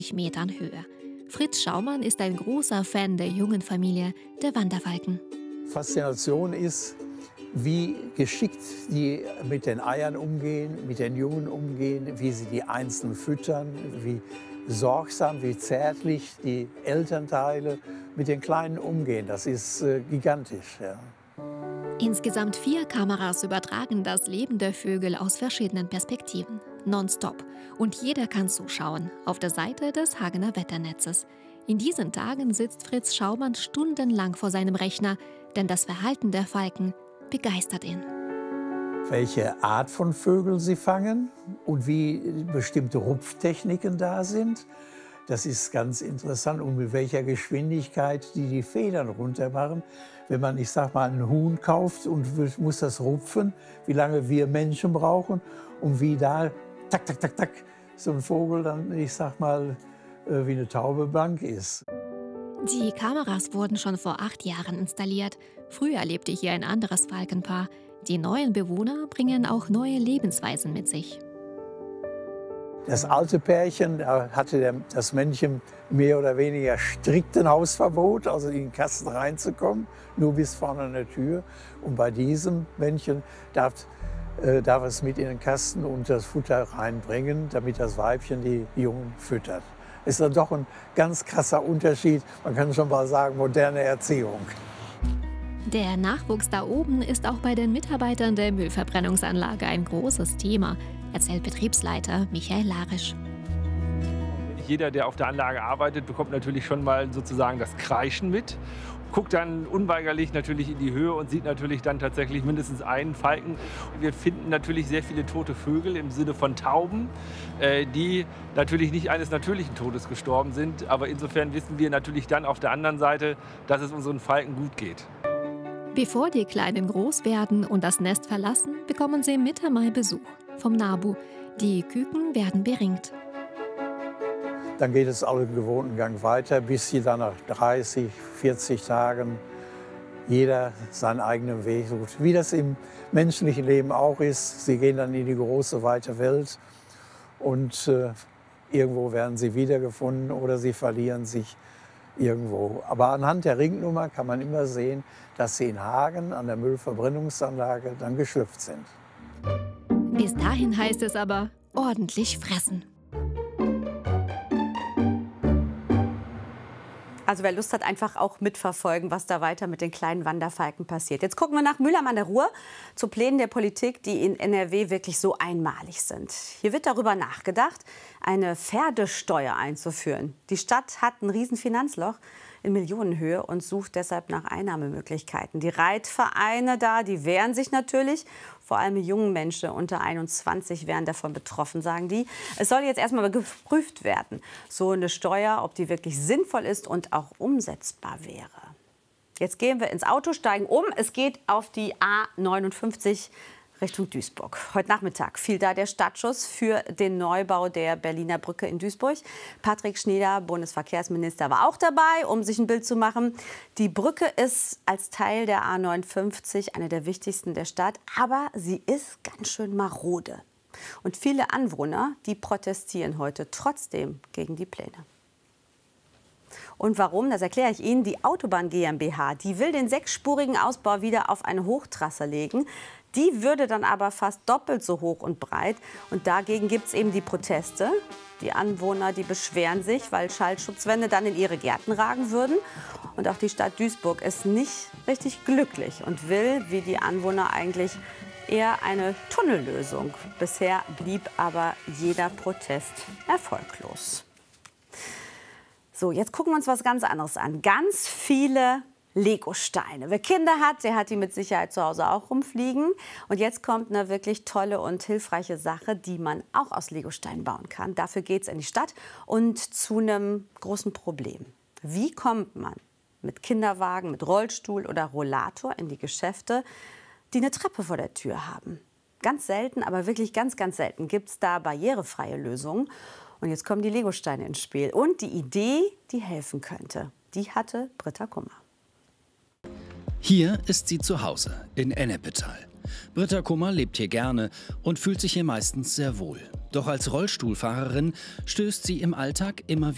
Metern Höhe. Fritz Schaumann ist ein großer Fan der jungen Familie der Wanderfalken. Faszination ist, wie geschickt die mit den Eiern umgehen, mit den Jungen umgehen, wie sie die Einzelnen füttern, wie sorgsam, wie zärtlich die Elternteile mit den Kleinen umgehen. Das ist gigantisch. Ja. Insgesamt 4 Kameras übertragen das Leben der Vögel aus verschiedenen Perspektiven, nonstop. Und jeder kann zuschauen, auf der Seite des Hagener Wetternetzes. In diesen Tagen sitzt Fritz Schaumann stundenlang vor seinem Rechner, denn das Verhalten der Falken begeistert ihn. Welche Art von Vögeln sie fangen und wie bestimmte Rupftechniken da sind, das ist ganz interessant. Und mit welcher Geschwindigkeit die Federn runter machen. Wenn man, ich sag mal, einen Huhn kauft und muss das rupfen, wie lange wir Menschen brauchen und wie da, tak, tak, tak, tak, so ein Vogel dann, ich sag mal, wie eine Taube blank ist. Die Kameras wurden schon vor 8 Jahren installiert. Früher lebte hier ein anderes Falkenpaar. Die neuen Bewohner bringen auch neue Lebensweisen mit sich. Das alte Pärchen, da hatte das Männchen mehr oder weniger strikten Hausverbot, also in den Kasten reinzukommen, nur bis vorne an der Tür. Und bei diesem Männchen darf es mit in den Kasten und das Futter reinbringen, damit das Weibchen die Jungen füttert. Ist dann doch ein ganz krasser Unterschied, man kann schon mal sagen, moderne Erziehung. Der Nachwuchs da oben ist auch bei den Mitarbeitern der Müllverbrennungsanlage ein großes Thema, erzählt Betriebsleiter Michael Larisch. Jeder, der auf der Anlage arbeitet, bekommt natürlich schon mal sozusagen das Kreischen mit. Guckt dann unweigerlich natürlich in die Höhe und sieht natürlich dann tatsächlich mindestens einen Falken. Wir finden natürlich sehr viele tote Vögel im Sinne von Tauben, die natürlich nicht eines natürlichen Todes gestorben sind. Aber insofern wissen wir natürlich dann auf der anderen Seite, dass es unseren Falken gut geht. Bevor die Kleinen groß werden und das Nest verlassen, bekommen sie Mitte Mai Besuch vom NABU. Die Küken werden beringt. Dann geht es alle gewohnten Gang weiter, bis sie dann nach 30, 40 Tagen jeder seinen eigenen Weg sucht. Wie das im menschlichen Leben auch ist. Sie gehen dann in die große, weite Welt und irgendwo werden sie wiedergefunden oder sie verlieren sich irgendwo. Aber anhand der Ringnummer kann man immer sehen, dass sie in Hagen an der Müllverbrennungsanlage dann geschlüpft sind. Bis dahin heißt es aber ordentlich fressen. Also wer Lust hat, einfach auch mitverfolgen, was da weiter mit den kleinen Wanderfalken passiert. Jetzt gucken wir nach Mülheim an der Ruhr zu Plänen der Politik, die in NRW wirklich so einmalig sind. Hier wird darüber nachgedacht, eine Pferdesteuer einzuführen. Die Stadt hat ein Riesenfinanzloch in Millionenhöhe und sucht deshalb nach Einnahmemöglichkeiten. Die Reitvereine da, die wehren sich natürlich. Vor allem junge Menschen unter 21 wären davon betroffen, sagen die. Es soll jetzt erstmal geprüft werden, so eine Steuer, ob die wirklich sinnvoll ist und auch umsetzbar wäre. Jetzt gehen wir ins Auto, steigen um. Es geht auf die A59 Richtung Duisburg. Heute Nachmittag fiel da der Startschuss für den Neubau der Berliner Brücke in Duisburg. Patrick Schneider, Bundesverkehrsminister, war auch dabei, um sich ein Bild zu machen. Die Brücke ist als Teil der A59 eine der wichtigsten der Stadt, aber sie ist ganz schön marode. Und viele Anwohner, die protestieren heute trotzdem gegen die Pläne. Und warum, das erkläre ich Ihnen. Die Autobahn GmbH, die will den 6-spurigen Ausbau wieder auf eine Hochtrasse legen. Die würde dann aber fast doppelt so hoch und breit. Und dagegen gibt es eben die Proteste. Die Anwohner, die beschweren sich, weil Schallschutzwände dann in ihre Gärten ragen würden. Und auch die Stadt Duisburg ist nicht richtig glücklich und will, wie die Anwohner eigentlich, eher eine Tunnellösung. Bisher blieb aber jeder Protest erfolglos. So, jetzt gucken wir uns was ganz anderes an. Ganz viele Legosteine. Wer Kinder hat, der hat die mit Sicherheit zu Hause auch rumfliegen. Und jetzt kommt eine wirklich tolle und hilfreiche Sache, die man auch aus Legosteinen bauen kann. Dafür geht es in die Stadt und zu einem großen Problem. Wie kommt man mit Kinderwagen, mit Rollstuhl oder Rollator in die Geschäfte, die eine Treppe vor der Tür haben? Ganz selten, aber wirklich ganz, ganz selten gibt es da barrierefreie Lösungen. Und jetzt kommen die Legosteine ins Spiel. Und die Idee, die helfen könnte, die hatte Britta Kummer. Hier ist sie zu Hause, in Ennepetal. Britta Kummer lebt hier gerne und fühlt sich hier meistens sehr wohl. Doch als Rollstuhlfahrerin stößt sie im Alltag immer